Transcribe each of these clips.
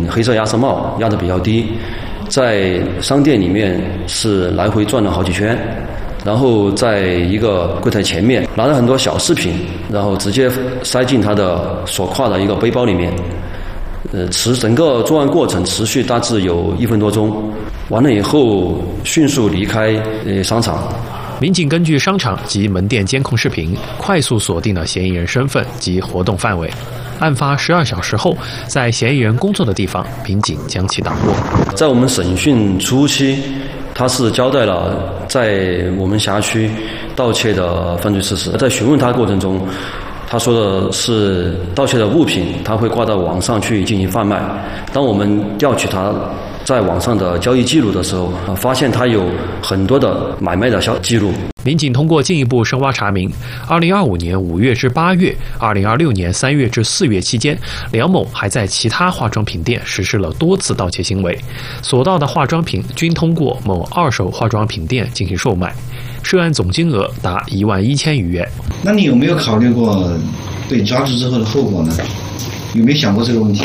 黑色鸭舌帽压得比较低，在商店里面是来回转了好几圈，然后在一个柜台前面拿了很多小饰品，然后直接塞进他的所挎的一个背包里面。整个作案过程持续大致有1分多钟，完了以后迅速离开商场。 民警根据商场及门店监控视频，快速锁定了嫌疑人身份及活动范围。案发12小时后，在嫌疑人工作的地方，民警将其打获。 在我们审讯初期，他是交代了在我们辖区盗窃的犯罪事实。在询问他过程中，他说的是盗窃的物品他会挂到网上去进行贩卖。当我们调取他在网上的交易记录的时候，发现他有很多的买卖的记录。 民警通过进一步深挖查明，2025年5月至8月、2026年3月至4月期间，梁某还在其他化妆品店实施了多次盗窃行为，所盗的化妆品均通过某二手化妆品店进行售卖，涉案总金额达11000余元。 那你有没有考虑过被抓住之后的后果呢？有没有想过这个问题？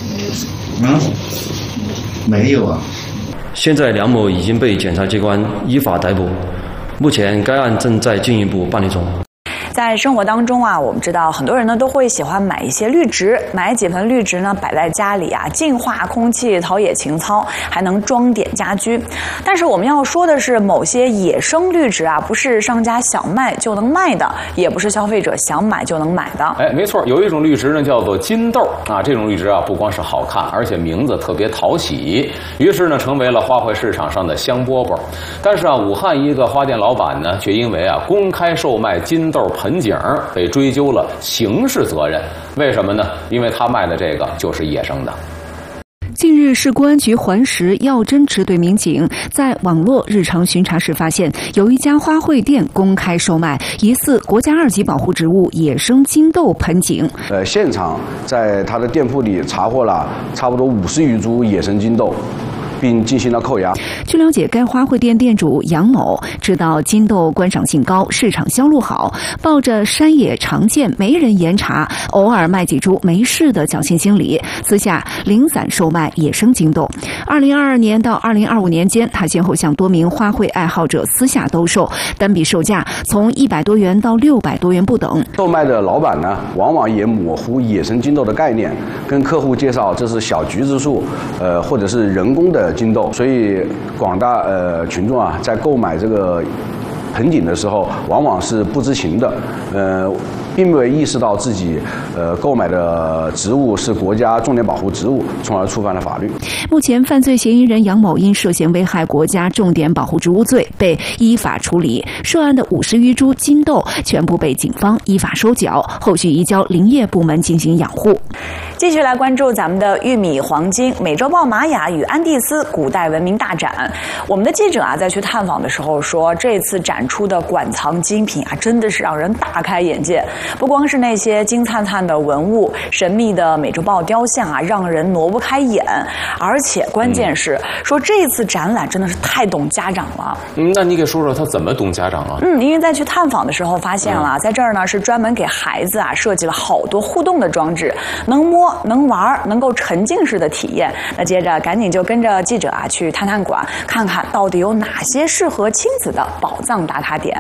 没有啊。 现在梁某已经被检察机关依法逮捕，目前该案正在进一步办理中。 在生活当中啊，我们知道很多人呢都会喜欢买一些绿植，买几盆绿植呢摆在家里啊，净化空气，陶冶情操，还能装点家居。但是我们要说的是，某些野生绿植啊，不是商家想卖就能卖的，也不是消费者想买就能买的。 没错，有一种绿植呢叫做金豆啊，这种绿植啊不光是好看，而且名字特别讨喜，于是呢成为了花卉市场上的香饽饽。但是啊，武汉一个花店老板呢，却因为啊公开售卖金豆盆景被追究了刑事责任。为什么呢？因为他卖的这个就是野生的。 近日，市公安局环石药侦支队民警在网络日常巡查时发现，有一家花卉店公开售卖疑似国家2级保护植物野生金豆盆景。 现场在他的店铺里查获了差不多50余株野生金豆，并进行了扣押。 据了解，该花卉店店主杨某知道金豆观赏性高，市场销路好，抱着山野常见没人严查，偶尔卖几株没事的侥幸心理，私下零散售卖野生金豆。2022年到2025年间，他先后向多名花卉爱好者私下兜售，单笔售价从100多元到600多元不等。 售卖的老板呢，往往也模糊野生金豆的概念，跟客户介绍这是小橘子树，或者是人工的金豆，所以广大群众啊，在购买这个盆景的时候，往往是不知情的，并没有意识到自己购买的植物是国家重点保护植物，从而触犯了法律。 目前，犯罪嫌疑人杨某因涉嫌危害国家重点保护植物罪被依法处理，涉案的50余株金豆全部被警方依法收缴，后续移交林业部门进行养护。 继续来关注咱们的玉米黄金美洲豹玛雅与安第斯古代文明大展。我们的记者啊，在去探访的时候说，这次展出的馆藏精品啊，真的是让人大开眼界。不光是那些金灿灿的文物，神秘的美洲豹雕像啊，让人挪不开眼。而且关键是说，这次展览真的是太懂家长了。 那你给说说他怎么懂家长啊？ 因为在去探访的时候发现了，在这儿呢是专门给孩子啊设计了好多互动的装置，能摸能玩，能够沉浸式的体验。那接着赶紧就跟着记者啊去探馆，看看到底有哪些适合亲子的宝藏打卡点。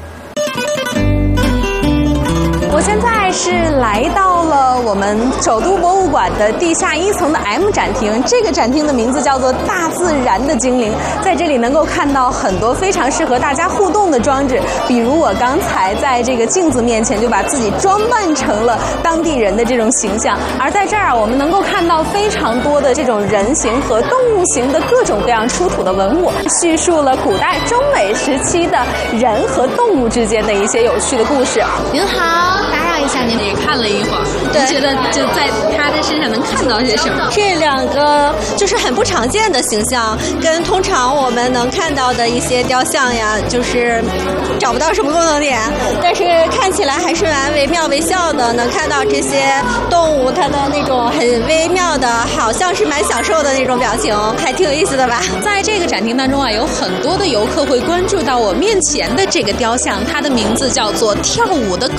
我现在是来到了我们首都博物馆的地下1层的 M 展厅，这个展厅的名字叫做大自然的精灵。在这里能够看到很多非常适合大家互动的装置，比如我刚才在这个镜子面前就把自己装扮成了当地人的这种形象。而在这儿我们能够看到非常多的这种人形和动物形的各种各样出土的文物，叙述了古代中美时期的人和动物之间的一些有趣的故事。 您好，打扰一下，您也看了一会儿，您觉得就在他的身上能看到些什么？ 这两个就是很不常见的形象，跟通常我们能看到的一些雕像呀，就是找不到什么共同点，但是看起来还是蛮惟妙惟肖的。能看到这些动物它的那种很微妙的，好像是蛮享受的那种表情，还挺有意思的吧。 在这个展厅当中啊，有很多的游客会关注到我面前的这个雕像，它的名字叫做跳舞的狗。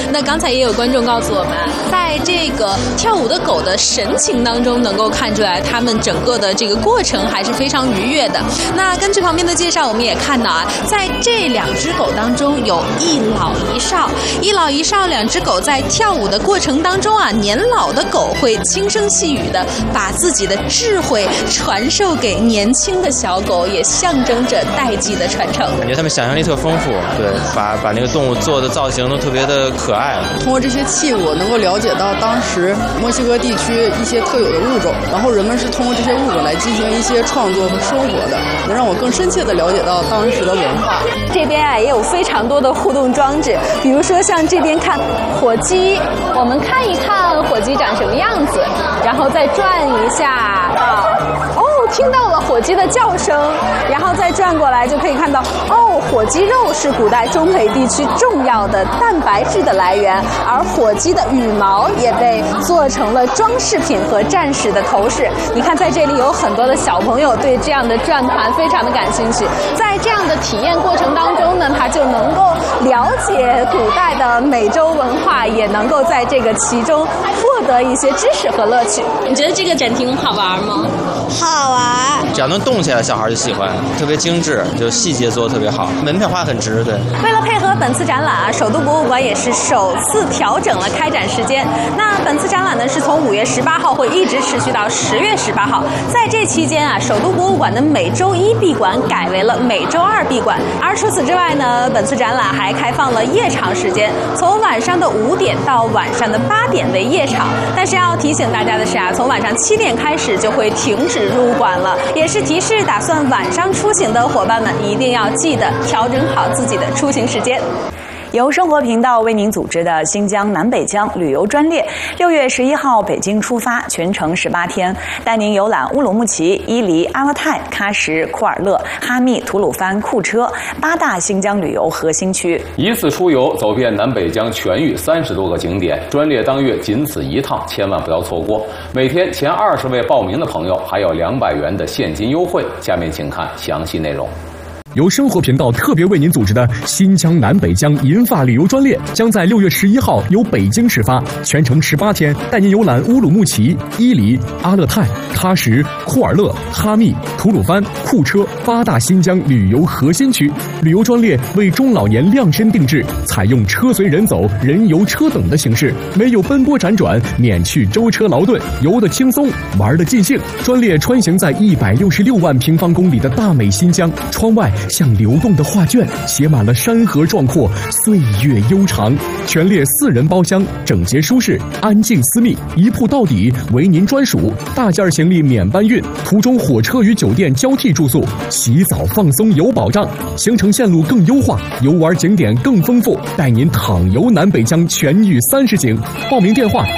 那刚才也有观众告诉我们，在这个跳舞的狗的神情当中，能够看出来他们整个的这个过程还是非常愉悦的。那根据旁边的介绍，我们也看到啊，在这2只狗当中有一老一少，一老一少2只狗在跳舞的过程当中啊，年老的狗会轻声细语的把自己的智慧传授给年轻的小狗，也象征着代际的传承。 感觉他们想象力特丰富，对，把那个动物做的造型都特别的可爱。 通过这些器物，能够了解到当时墨西哥地区一些特有的物种，然后人们是通过这些物种来进行一些创作和生活的，能让我更深切的了解到当时的文化。 这边啊也有非常多的互动装置，比如说像这边看火鸡，我们看一看火鸡长什么样子，然后再转一下听到了火鸡的叫声，然后再转过来就可以看到火鸡肉是古代中美地区重要的蛋白质的来源，而火鸡的羽毛也被做成了装饰品和战士的头饰。你看在这里有很多的小朋友对这样的转盘非常的感兴趣，在这样的体验过程当中呢，他就能够了解古代的美洲文化，也能够在这个其中获得一些知识和乐趣。你觉得这个展厅好玩吗？ 好玩， 只要能动起来，小孩就喜欢，特别精致，就细节做得特别好，门票花很值。对， 为了配合本次展览啊，首都博物馆也是首次调整了开展时间。那本次展览呢是从5月18号会一直持续到10月18号，在这期间啊，首都博物馆的每周1闭馆改为了每周2闭馆。而除此之外呢，本次展览还开放了夜场时间，从晚上的5点到晚上的8点为夜场。但是要提醒大家的是啊，从晚上7点开始就会停止入馆了，也是提示打算晚上出行的伙伴们一定要记得调整好自己的出行时间。 由生活频道为您组织的新疆南北疆旅游专列，6月11号北京出发，全程18天，带您游览乌鲁木齐、伊犁、阿勒泰、喀什、库尔勒、哈密、吐鲁番、库车8大新疆旅游核心区。 一次出游走遍南北疆全域30多个景点，专列当月仅此一趟，千万不要错过。每天前20位报名的朋友还有200元的现金优惠。下面请看详细内容。 由生活频道特别为您组织的新疆南北疆银发旅游专列将在6月11号由北京始发，全程18天，带您游览乌鲁木齐、伊犁、阿勒泰、喀什、库尔勒、哈密、吐鲁番、库车8大新疆旅游核心区。旅游专列为中老年量身定制，采用车随人走、人游车等的形式，没有奔波辗转，免去舟车劳顿，游得轻松，玩得尽兴。专列穿行在166万平方公里的大美新疆，窗外像流动的画卷，写满了山河壮阔，岁月悠长。全列4人包厢，整洁舒适，安静私密，一铺到底，为您专属。大件行李免搬运，途中火车与酒店交替住宿，洗澡放松有保障。行程线路更优化，游玩景点更丰富，带您躺游南北疆全域30景。报名电话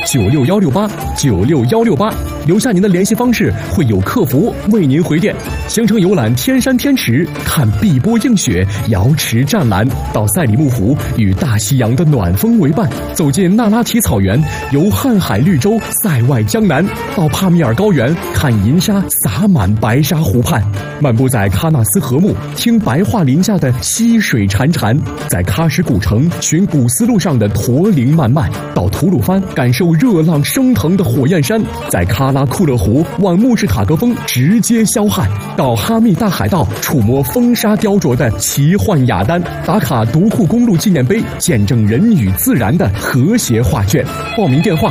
96168，96168，留下您的联系方式，会有客服为您回电。行程游览天山天池，看碧波映雪，瑶池湛蓝，到赛里木湖与大西洋的暖风为伴，走进那拉提草原，游瀚海绿洲，塞外江南，到帕米尔高原，看银沙洒满白沙湖畔，漫步在喀纳斯河木，听白桦林下的溪水潺潺，在喀什古城寻古丝路上的驼铃漫漫，到吐鲁番感受热浪升腾的火焰山，在喀拉库勒湖望穆士塔格峰直接消汗，到哈密大海盗触摸风沙雕琢的奇幻雅丹，打卡独库公路纪念碑，见证人与自然的和谐画卷。报名电话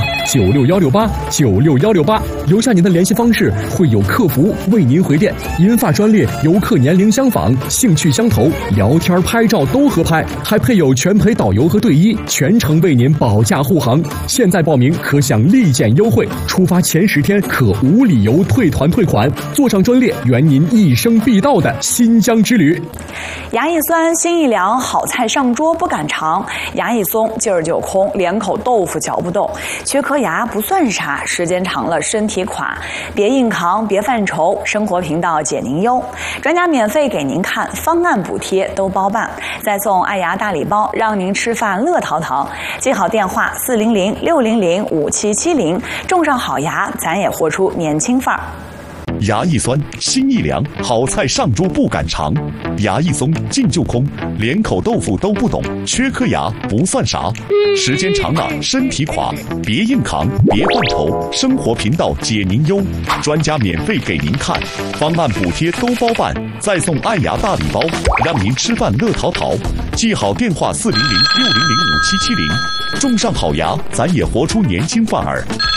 96168，96168，留下您的联系方式，会有客服为您回电。银发专列，游客年龄相仿，兴趣相投，聊天拍照都合拍，还配有全陪导游和队医，全程为您保驾护航。现在报名可享立减优惠，出发前10天可无理由退团退款。坐上专列，圆您一生必到的新疆之旅。 牙一酸心一凉，好菜上桌不敢尝，牙一松劲儿就空，连口豆腐嚼不动。缺颗牙不算啥，时间长了身体垮。别硬扛，别犯愁，生活频道解您忧，专家免费给您看，方案补贴都包办，再送爱牙大礼包，让您吃饭乐淘淘。记好电话400-600-5770，种上好牙，咱也活出年轻范儿。 牙一酸心一凉，好菜上桌不敢尝。牙一松劲就空，连口豆腐都不懂，缺颗牙不算啥。时间长了身体垮，别硬扛，别犯愁，生活频道解您忧，专家免费给您看，方案补贴都包办，再送爱牙大礼包，让您吃饭乐淘淘。记好电话：400-600-5770，种上好牙，咱也活出年轻范儿。